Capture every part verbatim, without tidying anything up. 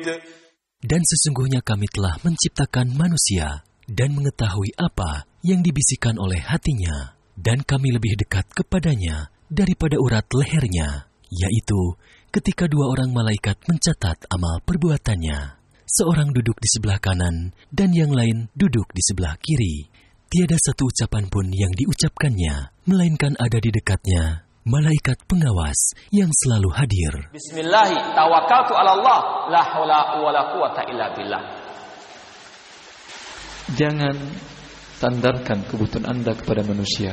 Dan sesungguhnya kami telah menciptakan manusia dan mengetahui apa yang dibisikkan oleh hatinya, dan kami lebih dekat kepadanya daripada urat lehernya, yaitu ketika dua orang malaikat mencatat amal perbuatannya. Seorang duduk di sebelah kanan dan yang lain duduk di sebelah kiri. Tiada satu ucapan pun yang diucapkannya, melainkan ada di dekatnya malaikat pengawas yang selalu hadir. Bismillahi tawakkaltu ala Allah, la haula wala quwata illa billah. Jangan sandarkan kebutuhan Anda kepada manusia.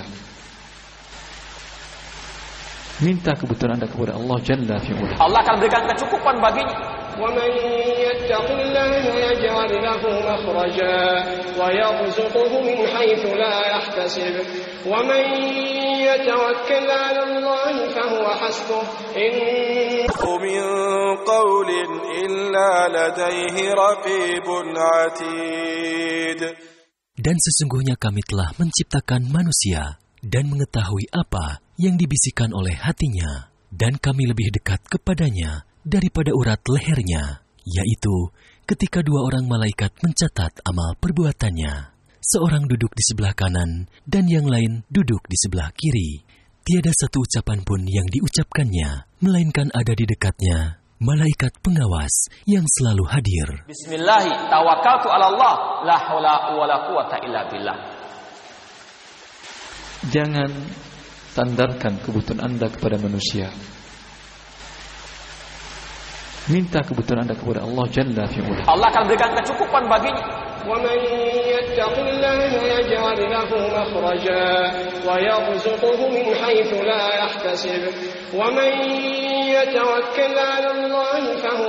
Minta kebutuhan Anda kepada Allah Jalla fi'ula. Allah akan berikan kecukupan baginya. وَمَنْ يَتَّقِ اللَّهَ يَجْعَلْ لَهُ مَخْرَجًا وَيَرْزُقْهُ مِنْ حَيْثُ لَا يَحْتَسِبُ وَمَنْ يَتَوَكَّلْ عَلَى اللَّهِ فَهُوَ حَسْبُهُ إِنَّ مِنْ قَوْلٍ إِلَّا لَدَيْهِ رَقِيبٌ عَتِيدٌ. Dan sesungguhnya kami telah menciptakan manusia dan mengetahui apa yang dibisikkan oleh hatinya, dan kami lebih dekat kepadanya daripada urat lehernya, yaitu ketika dua orang malaikat mencatat amal perbuatannya. Seorang duduk di sebelah kanan dan yang lain duduk di sebelah kiri. Tiada satu ucapan pun yang diucapkannya, melainkan ada di dekatnya malaikat pengawas yang selalu hadir. Bismillahi tawakkaltu ala Allah, la haula wala quwata illa billah. Jangan sandarkan kebutuhan Anda kepada manusia. Minta kebutuhan Anda kepada Allah Jalla fi'ula. Allah akan berikan kecukupan baginya. وَمَنْ يَتَّقِ اللَّهَ يَجْعَلْ لَهُ مَخْرَجًا وَيَرْزُقْهُ مِنْ حَيْثُ لَا يَحْتَسِبُ وَمَنْ يَتَوَكَّلْ عَلَى اللَّهِ فَهُوَ